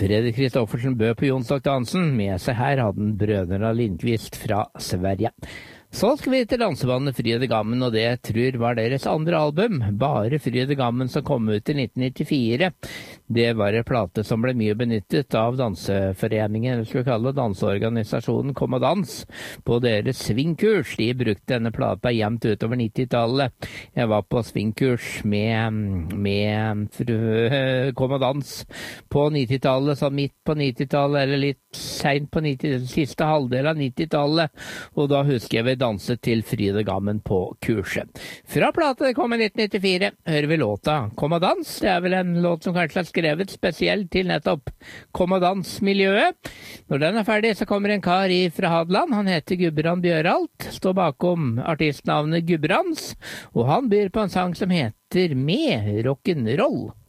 Fredrik Kristoffersen bød på Jonsdokk Dansen. Med seg her hadde han brødrene Lindqvist fra Sverige. Så skal vi til dansebandet Fryd og Gammen, og det jeg tror var deres andre album, Bare Fryd og Gammen, som kom ut i 1994. Det var en plate som ble mye benyttet av danseforeningen, eller skal vi kalle det danseorganisasjonen Kom og Dans, på deres svingkurs. De brukte denne plata jevnt utover 90-tallet. Jeg var på svingkurs med Kom og Dans på 90-tallet, så midt på 90-tallet, eller litt sent på siste halvdel av 90-tallet, og da husker jeg vi danset til Fryd og Gammen på kurset. Fra plata det kom i 1994, hører vi låta Kom og Dans. Det er vel en låt som kanskje er skrevet spesielt til nettopp Kom og Dans-miljøet. Når den er ferdig, så kommer en kar fra Hadeland. Han heter Gudbrand Bjøralt, står bakom artistnavnet Gudbrands, og han byr på en sang som heter Med rock'n'roll.